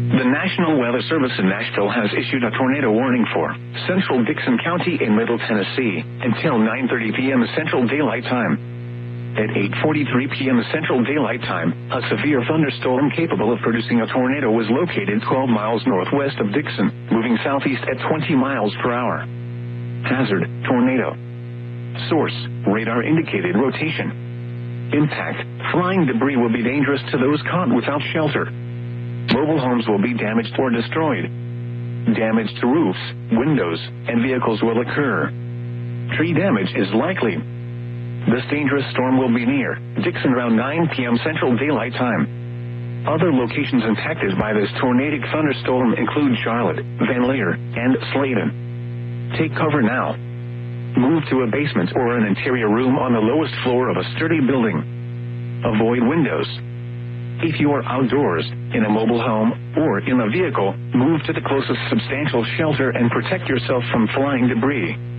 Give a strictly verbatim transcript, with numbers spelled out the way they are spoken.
The National Weather Service in Nashville has issued a tornado warning for central Dixon County in Middle Tennessee until nine thirty p.m. Central Daylight Time. At eight forty-three p.m. Central Daylight Time, a severe thunderstorm capable of producing a tornado was located twelve miles northwest of Dixon, moving southeast at twenty miles per hour. Hazard, tornado. Source, radar indicated rotation. Impact, flying debris will be dangerous to those caught without shelter. Mobile homes will be damaged or destroyed. Damage to roofs, windows, and vehicles will occur. Tree damage is likely. This dangerous storm will be near Dixon around nine p.m. Central Daylight Time. Other locations impacted by this tornadic thunderstorm include Charlotte, Van Lear, and Sladen. Take cover now. Move to a basement or an interior room on the lowest floor of a sturdy building. Avoid windows. If you are outdoors, in a mobile home, or in a vehicle, move to the closest substantial shelter and protect yourself from flying debris.